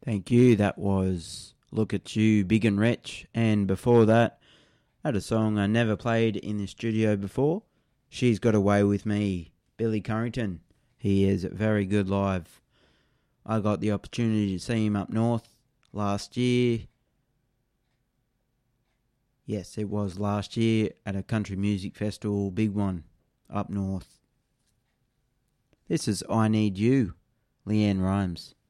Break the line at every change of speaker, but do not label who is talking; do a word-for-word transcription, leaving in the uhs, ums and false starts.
Thank you. That was Look at You, Big and Wretch. And before that, I had a song I never played in the studio before. She's Got Away With Me, Billy Currington. He is very good live. I got the opportunity to see him up north last year. Yes, it was last year at a country music festival, big one, up north. This is I Need You, Leanne Rimes.